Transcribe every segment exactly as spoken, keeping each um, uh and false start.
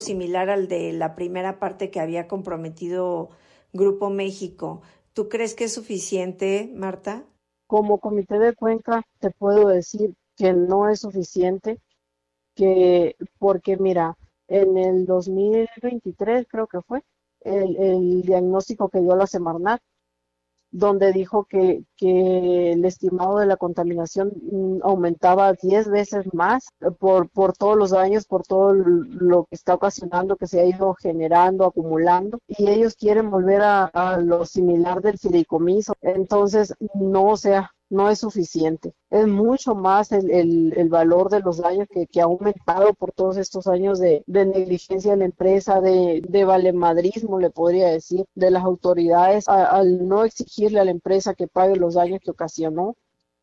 similar al de la primera parte que había comprometido Grupo México. ¿Tú crees que es suficiente, Marta? Como comité de cuenca te puedo decir que no es suficiente, que porque mira, en el dos mil veintitrés creo que fue el, el diagnóstico que dio la Semarnat, donde dijo que, que el estimado de la contaminación mm, aumentaba diez veces más por, por todos los daños, por todo lo que está ocasionando, que se ha ido generando, acumulando, y ellos quieren volver a, a lo similar del fideicomiso. Entonces, no, o sea, no es suficiente. Es mucho más el, el, el valor de los daños que, que ha aumentado por todos estos años de, de negligencia de la empresa, de, de valemadrismo, le podría decir, de las autoridades a, al no exigirle a la empresa que pague los daños que ocasionó.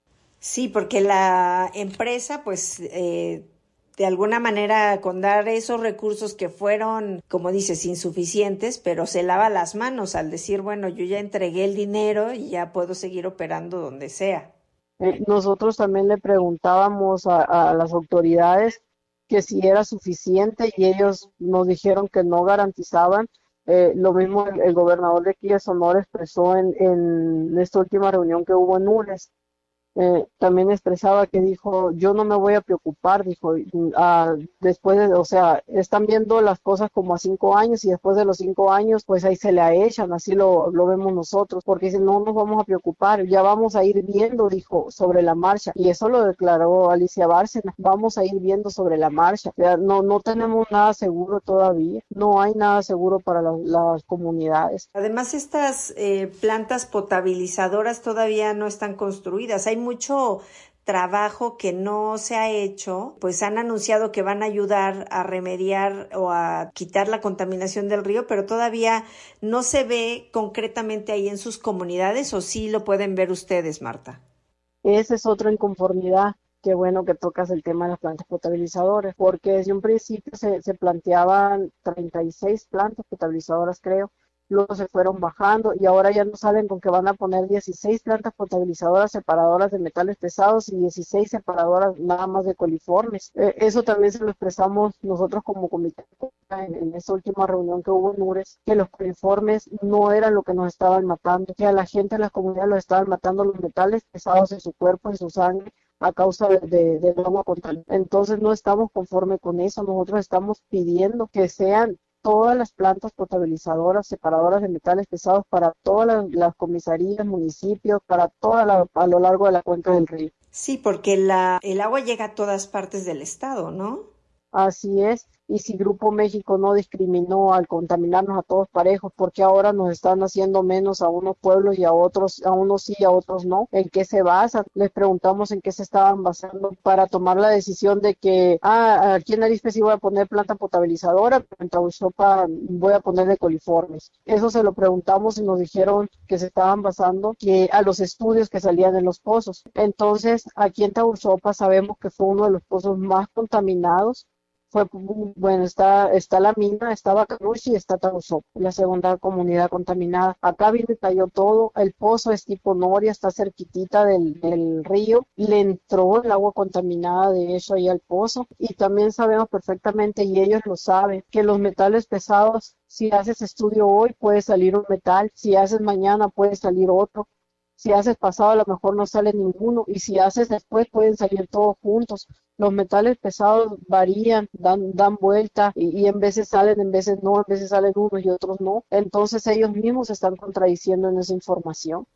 Sí, porque la empresa, pues, eh, de alguna manera, con dar esos recursos que fueron, como dices, insuficientes, pero se lava las manos al decir, bueno, yo ya entregué el dinero y ya puedo seguir operando donde sea. Eh, nosotros también le preguntábamos a, a las autoridades que si era suficiente y ellos nos dijeron que no garantizaban. Eh, lo mismo el, el gobernador de aquí de Sonora expresó en, en esta última reunión que hubo en Nules. Eh, también expresaba que dijo, yo no me voy a preocupar, dijo, ah, después de, o sea, están viendo las cosas como a cinco años y después de los cinco años, pues ahí se le echan, así lo, lo vemos nosotros, porque dicen, no nos vamos a preocupar, ya vamos a ir viendo, dijo, sobre la marcha, y eso lo declaró Alicia Bárcena, vamos a ir viendo sobre la marcha, o sea, no, no tenemos nada seguro todavía, no hay nada seguro para la, las comunidades. Además, estas eh, plantas potabilizadoras todavía no están construidas, hay mucho trabajo que no se ha hecho, pues han anunciado que van a ayudar a remediar o a quitar la contaminación del río, pero todavía no se ve concretamente ahí en sus comunidades, ¿o sí lo pueden ver ustedes, Marta? Esa es otra inconformidad. Qué bueno que tocas el tema de las plantas potabilizadoras, porque desde un principio se, se planteaban treinta y seis plantas potabilizadoras, creo, luego se fueron bajando y ahora ya no salen con que van a poner dieciséis plantas potabilizadoras separadoras de metales pesados y dieciséis separadoras nada más de coliformes. Eh, eso también se lo expresamos nosotros como comité en, en esa última reunión que hubo en Ures, que los coliformes no eran lo que nos estaban matando, que a la gente en las comunidades los estaban matando los metales pesados en su cuerpo, en su sangre, a causa de, de, del agua contaminada. Entonces no estamos conformes con eso, nosotros estamos pidiendo que sean todas las plantas potabilizadoras, separadoras de metales pesados para todas las, las comisarías, municipios, para toda la, a lo largo de la cuenca del río. Sí, porque la, el agua llega a todas partes del estado, ¿no? Así es, y si Grupo México no discriminó al contaminarnos a todos parejos, ¿por qué ahora nos están haciendo menos a unos pueblos y a otros, a unos sí, a otros no? ¿En qué se basan? Les preguntamos en qué se estaban basando para tomar la decisión de que, ah, aquí en Arizpe sí voy a poner planta potabilizadora, pero en Tahuizopa voy a ponerle coliformes. Eso se lo preguntamos y nos dijeron que se estaban basando que a los estudios que salían en los pozos. Entonces, aquí en Tahuizopa sabemos que fue uno de los pozos más contaminados. Fue, bueno, está, está la mina, está Bacanuchi y está Tahuizopa, la segunda comunidad contaminada. Acá viene cayó todo, el pozo es tipo Noria, está cerquitita del, del río, le entró el agua contaminada de eso ahí al pozo, y también sabemos perfectamente, y ellos lo saben, que los metales pesados, si haces estudio hoy puede salir un metal, si haces mañana puede salir otro. Si haces pasado a lo mejor no sale ninguno y si haces después pueden salir todos juntos. Los metales pesados varían, dan, dan vuelta y, y en veces salen, en veces no, en veces salen unos y otros no. Entonces ellos mismos se están contradiciendo en esa información.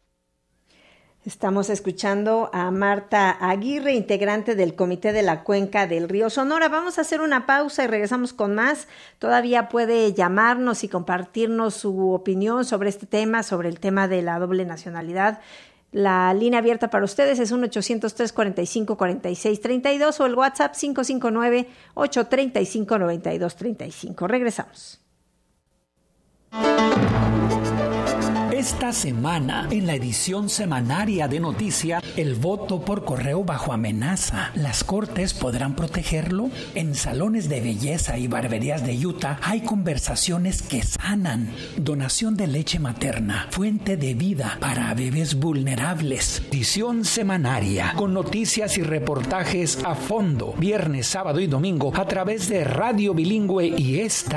Estamos escuchando a Marta Aguirre, integrante del Comité de la Cuenca del Río Sonora. Vamos a hacer una pausa y regresamos con más. Todavía puede llamarnos y compartirnos su opinión sobre este tema, sobre el tema de la doble nacionalidad. La línea abierta para ustedes es uno ochocientos, trescientos cuarenta y cinco, cuarenta y seis treinta y dos o el WhatsApp cinco cinco nueve, ochocientos treinta y cinco, noventa y dos treinta y cinco. Regresamos. Esta semana, en la edición semanaria de Noticias, el voto por correo bajo amenaza. ¿Las cortes podrán protegerlo? En salones de belleza y barberías de Utah hay conversaciones que sanan. Donación de leche materna, fuente de vida para bebés vulnerables. Edición semanaria, con noticias y reportajes a fondo, viernes, sábado y domingo, a través de Radio Bilingüe y esta